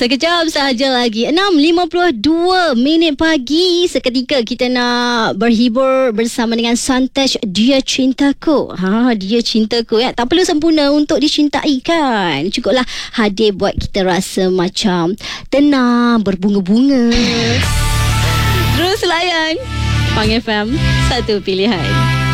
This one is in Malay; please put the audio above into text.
Sekejap sahaja lagi 6.52 pagi. Seketika kita nak berhibur bersama dengan Suntouch Dia Cintaku. Dia cintaku ya. Tak perlu sempurna untuk dicintai kan. Cukuplah hadir buat kita rasa macam tenang, berbunga-bunga. Terus layan Pang FM, satu pilihan.